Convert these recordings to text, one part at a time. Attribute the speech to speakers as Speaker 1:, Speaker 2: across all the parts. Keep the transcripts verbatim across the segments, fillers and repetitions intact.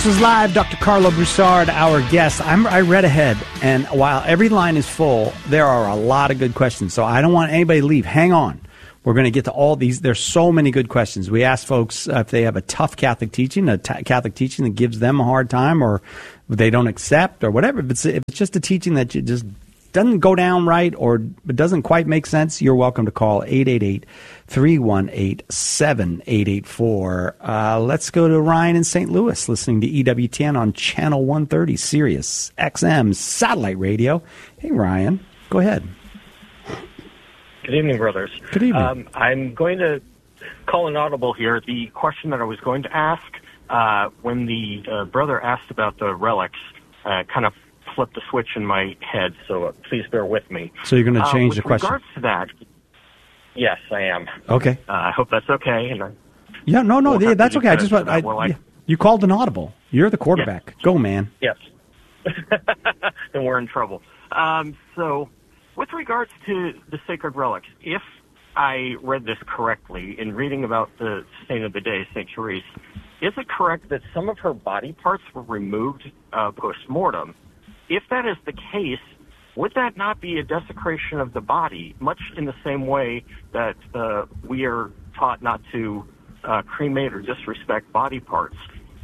Speaker 1: This is live. Doctor Carlo Broussard, our guest. I'm, I read ahead, and while every line is full, there are a lot of good questions. So I don't want anybody to leave. Hang on. We're going to get to all these. There's so many good questions. We asked folks uh, if they have a tough Catholic teaching, a t- Catholic teaching that gives them a hard time, or they don't accept, or whatever. If it's, if it's just a teaching that you just doesn't go down right or it doesn't quite make sense, you're welcome to call eight eight eight, three one eight, seven eight eight four. Uh, let's go to Ryan in Saint Louis, listening to E W T N on Channel one thirty, Sirius X M Satellite Radio. Hey, Ryan, go ahead.
Speaker 2: Good evening, brothers.
Speaker 1: Good evening.
Speaker 2: Um, I'm going to call an audible here. The question that I was going to ask, uh, when the uh, brother asked about the relics, uh, kind of flipped the switch in my head, so uh, please bear with me.
Speaker 1: So you're going to change
Speaker 2: uh,
Speaker 1: the question?
Speaker 2: With regards to that, yes, I am.
Speaker 1: Okay.
Speaker 2: Uh, I hope that's okay. And I
Speaker 1: yeah, no, no, yeah, that's okay. I just want I,
Speaker 2: I
Speaker 1: yeah. You called an audible. You're the quarterback. Yes. Go, man.
Speaker 2: Yes. Then we're in trouble. Um, so, with regards to the sacred relics, if I read this correctly in reading about the saint of the day, Saint Therese, is it correct that some of her body parts were removed uh, post-mortem? If that is the case, would that not be a desecration of the body, much in the same way that uh, we are taught not to uh, cremate or disrespect body parts?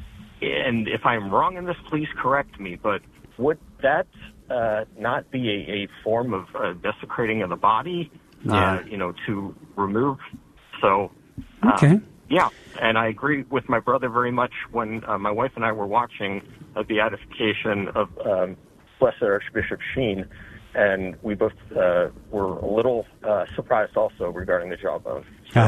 Speaker 2: And if I'm wrong in this, please correct me, but would that uh, not be a, a form of uh, desecrating of the body,
Speaker 1: yeah.
Speaker 2: uh, you know, to remove? So, uh,
Speaker 1: okay.
Speaker 2: Yeah, and I agree with my brother very much when uh, my wife and I were watching uh, the beatification of um, Blessed Archbishop Sheen, and we both uh, were a little uh, surprised also regarding the jawbone. So,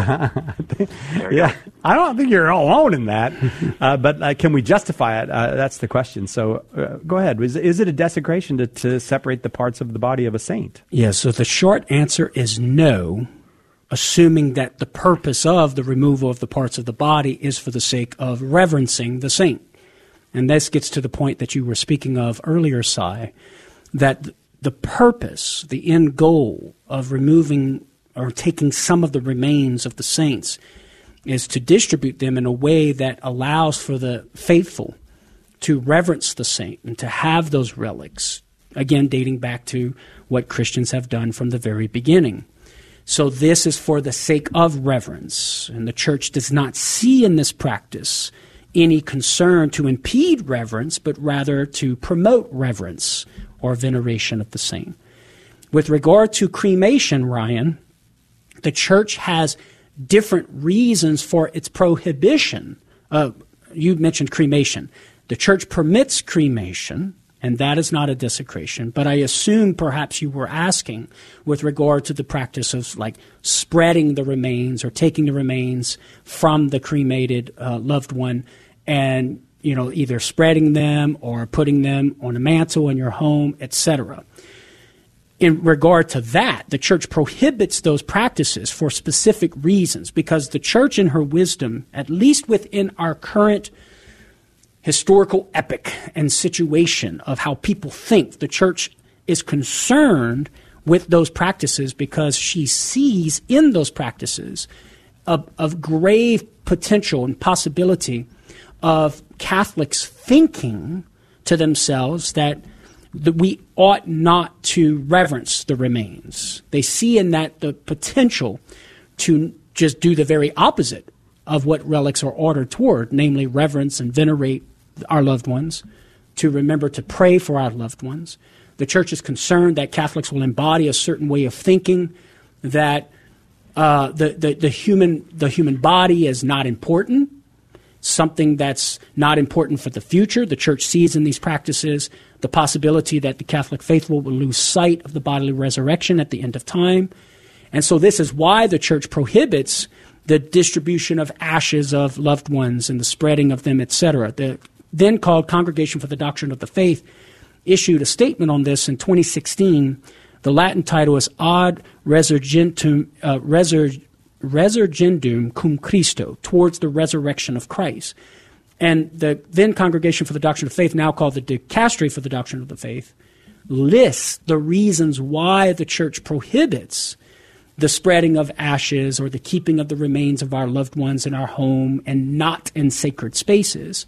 Speaker 1: yeah, I don't think you're alone in that, uh, but uh, can we justify it? Uh, that's the question. So uh, go ahead. Is, is it a desecration to, to separate the parts of the body of a saint?
Speaker 3: Yeah, so the short answer is no, assuming that the purpose of the removal of the parts of the body is for the sake of reverencing the saint. And this gets to the point that you were speaking of earlier, Si, that the purpose, the end goal of removing or taking some of the remains of the saints is to distribute them in a way that allows for the faithful to reverence the saint and to have those relics, again, dating back to what Christians have done from the very beginning. So this is for the sake of reverence, and the church does not see in this practice any concern to impede reverence, but rather to promote reverence or veneration of the saint. With regard to cremation, Ryan, the church has different reasons for its prohibition. Uh, you mentioned cremation. The church permits cremation, and that is not a desecration. But I assume perhaps you were asking with regard to the practice of like spreading the remains or taking the remains from the cremated uh, loved one and, you know, either spreading them or putting them on a mantle in your home, et cetera. In regard to that, the church prohibits those practices for specific reasons because the church in her wisdom, at least within our current historical epoch and situation of how people think, the church is concerned with those practices because she sees in those practices a, a grave potential and possibility of Catholics thinking to themselves that, that we ought not to reverence the remains. They see in that the potential to just do the very opposite of what relics are ordered toward, namely reverence and venerate our loved ones, to remember to pray for our loved ones. The church is concerned that Catholics will embody a certain way of thinking, that uh, the, the, the human the human body is not important, something that's not important for the future. The church sees in these practices the possibility that the Catholic faithful will lose sight of the bodily resurrection at the end of time. And so this is why the church prohibits the distribution of ashes of loved ones and the spreading of them, et cetera. The then called Congregation for the Doctrine of the Faith issued a statement on this in twenty sixteen. The Latin title is Ad Resurgentum, uh, Resur- Resurgendum cum Christo, towards the resurrection of Christ. And the then Congregation for the Doctrine of Faith, now called the Dicastery for the Doctrine of the Faith, lists the reasons why the church prohibits the spreading of ashes or the keeping of the remains of our loved ones in our home and not in sacred spaces.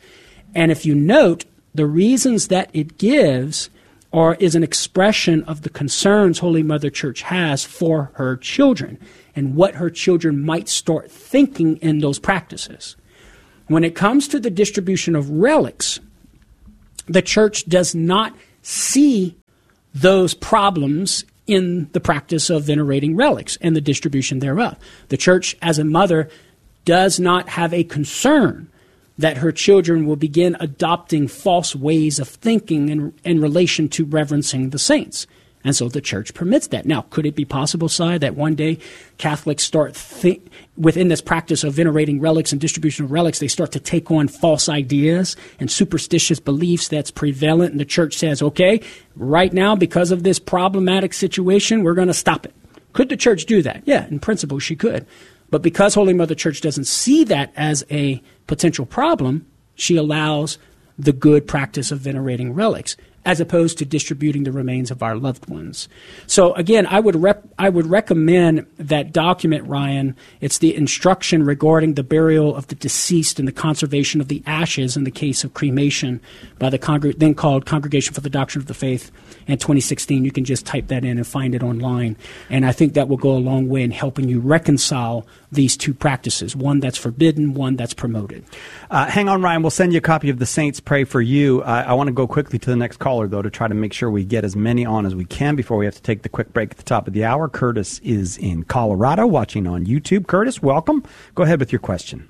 Speaker 3: And if you note, the reasons that it gives are is an expression of the concerns Holy Mother Church has for her children and what her children might start thinking in those practices. When it comes to the distribution of relics, the Church does not see those problems in the practice of venerating relics and the distribution thereof. The Church, as a mother, does not have a concern that her children will begin adopting false ways of thinking in, in relation to reverencing the saints. And so the Church permits that. Now, could it be possible, Si, that one day Catholics start, think, within this practice of venerating relics and distribution of relics, they start to take on false ideas and superstitious beliefs that's prevalent, and the Church says, okay, right now, because of this problematic situation, we're going to stop it. Could the Church do that? Yeah, in principle, she could. But because Holy Mother Church doesn't see that as a potential problem, she allows the good practice of venerating relics, as opposed to distributing the remains of our loved ones. So again, I would rep- I would recommend that document, Ryan. It's the instruction regarding the burial of the deceased and the conservation of the ashes in the case of cremation by the congreg- then called Congregation for the Doctrine of the Faith in twenty sixteen. You can just type that in and find it online. And I think that will go a long way in helping you reconcile these two practices, one that's forbidden, one that's promoted.
Speaker 1: Uh, hang on, Ryan. We'll send you a copy of The Saints Pray for You. Uh, I want to go quickly to the next caller, though, to try to make sure we get as many on as we can before we have to take the quick break at the top of the hour. Curtis is in Colorado watching on YouTube. Curtis, welcome. Go ahead with your question.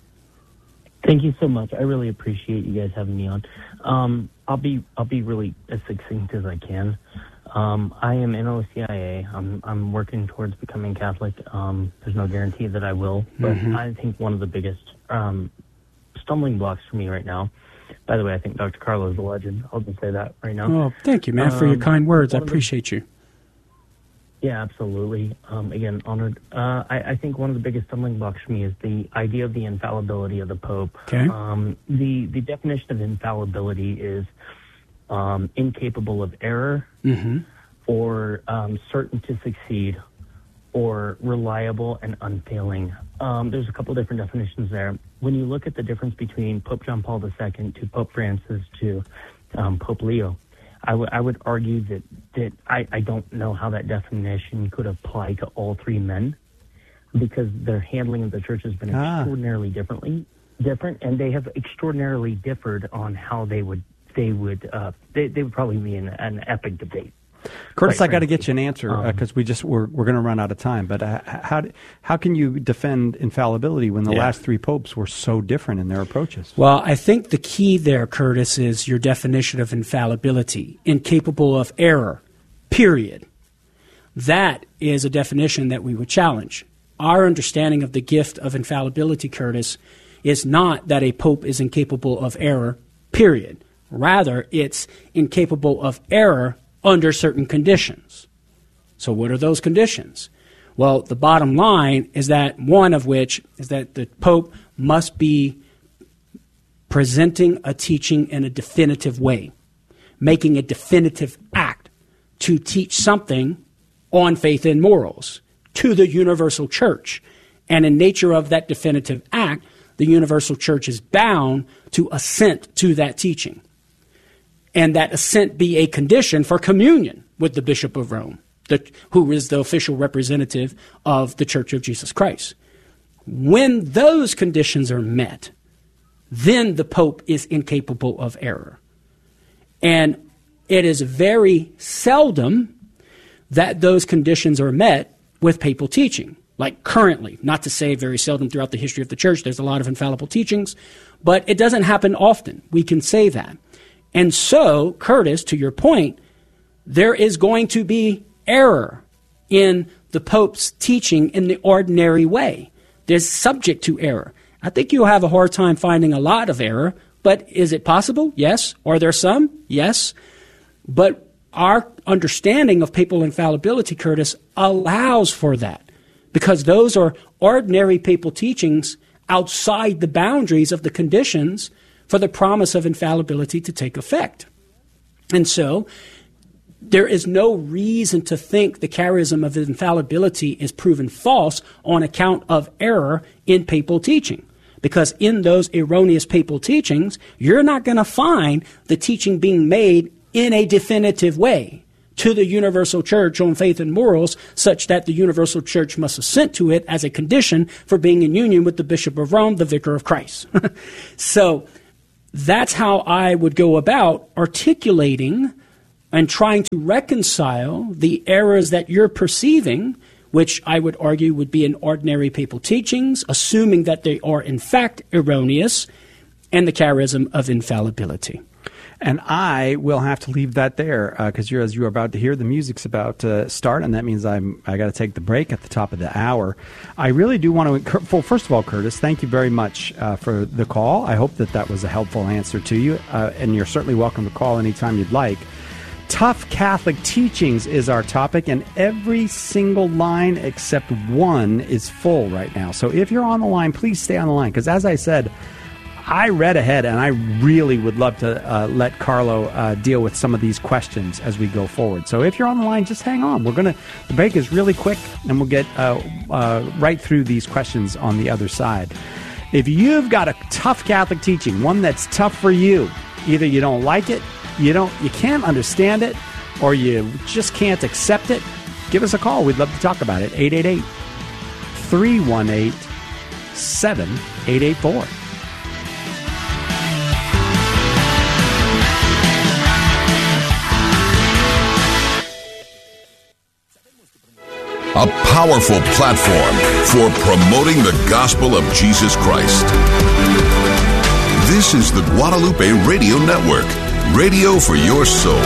Speaker 4: Thank you so much. I really appreciate you guys having me on. Um, I'll be I'll be really as succinct as I can. Um, I am in O C I A. I'm I'm working towards becoming Catholic. Um, there's no guarantee that I will, but mm-hmm. I think one of the biggest um, stumbling blocks for me right now. By the way, I think Doctor Carlo is a legend. I'll just say that right now.
Speaker 3: Oh, thank you, man, for um, your kind words. I appreciate
Speaker 4: the,
Speaker 3: you.
Speaker 4: Yeah, absolutely. Um, again, honored. Uh, I, I think one of the biggest stumbling blocks for me is the idea of the infallibility of the Pope.
Speaker 3: Okay.
Speaker 4: Um, the the definition of infallibility is um, incapable of error,
Speaker 3: mm-hmm.
Speaker 4: or um, certain to succeed, or reliable and unfailing. Um, there's a couple different definitions there. When you look at the difference between Pope John Paul the Second to Pope Francis to um, Pope Leo, I, w- I would argue that, that I, I don't know how that definition could apply to all three men, because their handling of the church has been
Speaker 1: ah.
Speaker 4: extraordinarily differently different, and they have extraordinarily differed on how they would they would uh, they, they would probably be in an epic debate.
Speaker 1: Curtis,
Speaker 4: Quite
Speaker 1: I got to
Speaker 4: frankly.
Speaker 1: get you an answer because
Speaker 4: Um,
Speaker 1: uh, we just we're we're going to run out of time. But uh, how how can you defend infallibility when the
Speaker 3: Yeah.
Speaker 1: last three popes were so different in their approaches?
Speaker 3: Well, I think the key there, Curtis, is your definition of infallibility, incapable of error, period. That is a definition that we would challenge. Our understanding of the gift of infallibility, Curtis, is not that a pope is incapable of error, period. Rather, it's incapable of error under certain conditions. So what are those conditions? Well, the bottom line is that one of which is that the Pope must be presenting a teaching in a definitive way, making a definitive act to teach something on faith and morals to the universal church. And in nature of that definitive act, the universal church is bound to assent to that teaching. And that assent be a condition for communion with the Bishop of Rome, the, who is the official representative of the Church of Jesus Christ. When those conditions are met, then the Pope is incapable of error. And it is very seldom that those conditions are met with papal teaching. Like currently, not to say very seldom throughout the history of the Church, there's a lot of infallible teachings, but it doesn't happen often. We can say that. And so, Curtis, to your point, there is going to be error in the Pope's teaching in the ordinary way. There's subject to error. I think you'll have a hard time finding a lot of error, but is it possible? Yes. Are there some? Yes. But our understanding of papal infallibility, Curtis, allows for that, because those are ordinary papal teachings outside the boundaries of the conditions for the promise of infallibility to take effect. And so there is no reason to think the charism of infallibility is proven false on account of error in papal teaching, Because in those erroneous papal teachings, you're not going to find the teaching being made in a definitive way to the universal church on faith and morals, such that the universal church must assent to it as a condition for being in union with the Bishop of Rome, the Vicar of Christ. So that's how I would go about articulating and trying to reconcile the errors that you're perceiving, which I would argue would be in ordinary papal teachings, assuming that they are in fact erroneous, and the charism of infallibility.
Speaker 1: And I will have to leave that there because uh, you're as you're about to hear, the music's about to start, and that means I'm I got to take the break at the top of the hour. I really do want to. Well, first of all, Curtis, thank you very much uh, for the call. I hope that that was a helpful answer to you, uh, and you're certainly welcome to call anytime you'd like. Tough Catholic teachings is our topic, and every single line except one is full right now. So if you're on the line, please stay on the line because, as I said, I read ahead, and I really would love to uh, let Carlo uh, deal with some of these questions as we go forward. So if you're on the line, just hang on. We're gonna the break is really quick, and we'll get uh, uh, right through these questions on the other side. If you've got a tough Catholic teaching, one that's tough for you, either you don't like it, you don't, you can't understand it, or you just can't accept it, give us a call. We'd love to talk about it. eight eight eight, three one eight, seven eight eight four.
Speaker 5: A powerful platform for promoting the gospel of Jesus Christ. This is the Guadalupe Radio Network, radio for your soul.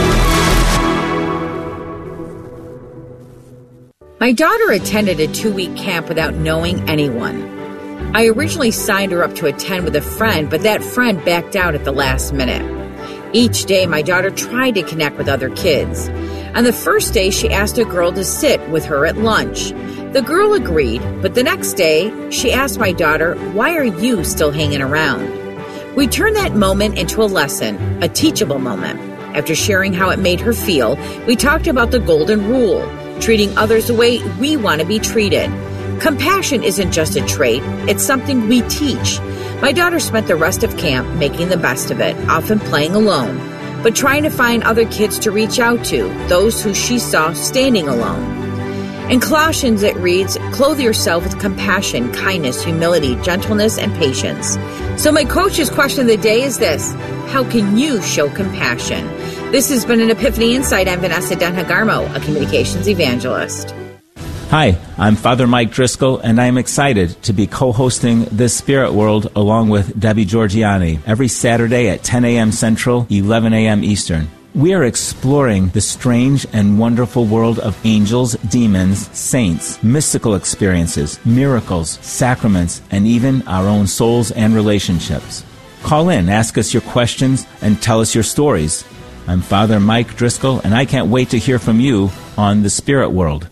Speaker 6: My daughter attended a two-week camp without knowing anyone. I originally signed her up to attend with a friend, but that friend backed out at the last minute. Each day, my daughter tried to connect with other kids. On the first day, she asked a girl to sit with her at lunch. The girl agreed, but the next day, she asked my daughter, "Why are you still hanging around?" We turned that moment into a lesson, a teachable moment. After sharing how it made her feel, we talked about the golden rule, treating others the way we want to be treated. Compassion isn't just a trait, it's something we teach. My daughter spent the rest of camp making the best of it, often playing alone, but trying to find other kids to reach out to, those who she saw standing alone. In Colossians it reads, "Clothe yourself with compassion, kindness, humility, gentleness, and patience." So my coach's question of the day is this: how can you show compassion? This has been an Epiphany Insight. I'm Vanessa Denhagarmo, a communications evangelist.
Speaker 7: Hi, I'm Father Mike Driscoll, and I'm excited to be co-hosting This Spirit World along with Debbie Georgiani every Saturday at ten a.m. Central, eleven a.m. Eastern. We are exploring the strange and wonderful world of angels, demons, saints, mystical experiences, miracles, sacraments, and even our own souls and relationships. Call in, ask us your questions, and tell us your stories. I'm Father Mike Driscoll, and I can't wait to hear from you on The Spirit World.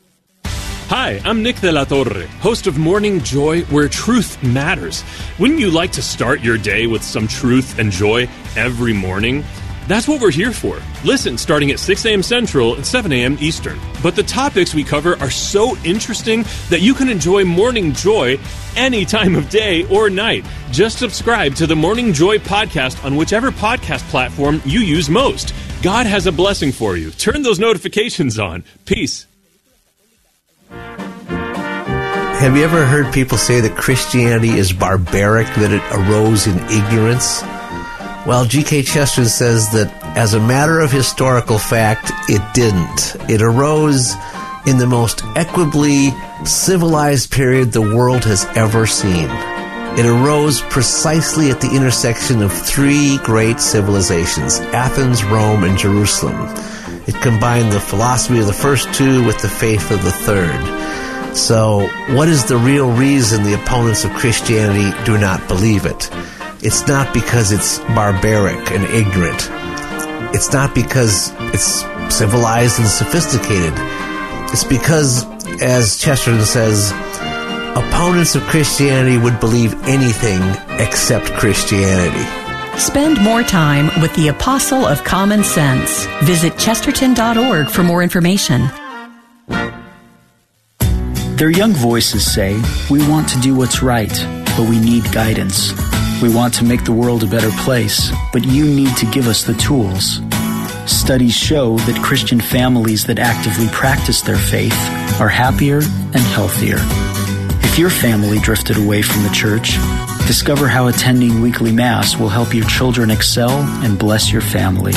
Speaker 8: Hi, I'm Nick de la Torre, host of Morning Joy, where truth matters. Wouldn't you like to start your day with some truth and joy every morning? That's what we're here for. Listen starting at six a.m. Central and seven a.m. Eastern. But the topics we cover are so interesting that you can enjoy Morning Joy any time of day or night. Just subscribe to the Morning Joy podcast on whichever podcast platform you use most. God has a blessing for you. Turn those notifications on. Peace.
Speaker 9: Have you ever heard people say that Christianity is barbaric, that it arose in ignorance? Well, G K Chesterton says that as a matter of historical fact, it didn't. It arose in the most equably civilized period the world has ever seen. It arose precisely at the intersection of three great civilizations, Athens, Rome, and Jerusalem. It combined the philosophy of the first two with the faith of the third. So, what is the real reason the opponents of Christianity do not believe it? It's not because it's barbaric and ignorant. It's not because it's civilized and sophisticated. It's because, as Chesterton says, opponents of Christianity would believe anything except Christianity.
Speaker 10: Spend more time with the Apostle of Common Sense. Visit chesterton dot org for more information.
Speaker 11: Their young voices say, "We want to do what's right." but we need guidance. We want to make the world a better place, but you need to give us the tools. Studies show that Christian families that actively practice their faith are happier and healthier. If your family drifted away from the church, discover how attending weekly Mass will help your children excel and bless your family.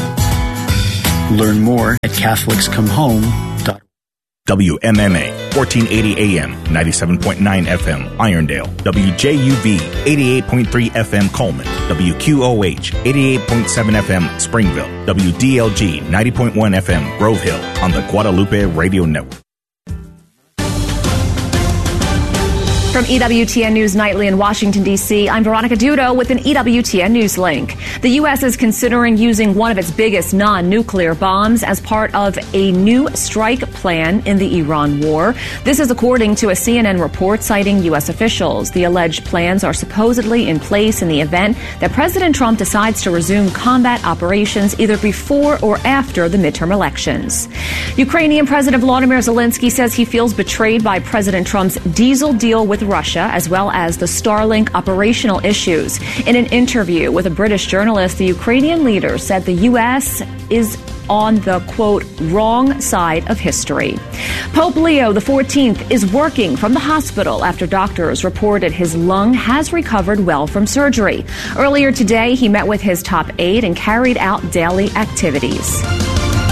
Speaker 11: Learn more at Catholics Come Home dot org.
Speaker 12: W M M A, fourteen eighty A M, ninety-seven point nine F M, Irondale. W J U V, eighty-eight point three F M, Coleman. W Q O H, eighty-eight point seven F M, Springville. W D L G, ninety point one F M, Grove Hill, on the Guadalupe Radio Network.
Speaker 13: From E W T N News Nightly in Washington, D C, I'm Veronica Dudo with an E W T N News link. The U S is considering using one of its biggest non-nuclear bombs as part of a new strike plan in the Iran war. This is according to a C N N report citing U S officials. The alleged plans are supposedly in place in the event that President Trump decides to resume combat operations either before or after the midterm elections. Ukrainian President Volodymyr Zelensky says he feels betrayed by President Trump's diesel deal with Russia, as well as the Starlink operational issues. In an interview with a British journalist, the Ukrainian leader said the U S is on the, quote, wrong side of history. Pope Leo the fourteenth is working from the hospital after doctors reported his lung has recovered well from surgery. Earlier today, he met with his top aide and carried out daily activities.